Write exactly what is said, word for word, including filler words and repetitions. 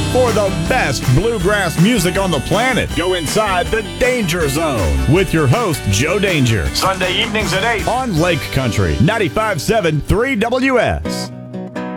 for the best bluegrass music on the planet. Go inside the Danger Zone with your host, Joe Danger. Sunday evenings at eight on Lake Country, ninety-five point seven three W S.